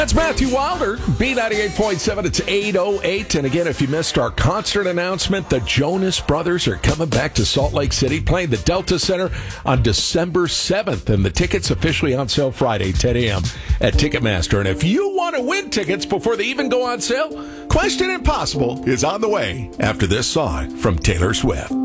That's Matthew Wilder, B98.7. It's 8:08. And again, if you missed our concert announcement, the Jonas Brothers are coming back to Salt Lake City, playing the Delta Center on December 7th. And the tickets officially on sale Friday, 10 a.m. at Ticketmaster. And if you want to win tickets before they even go on sale, Question Impossible is on the way after this song from Taylor Swift.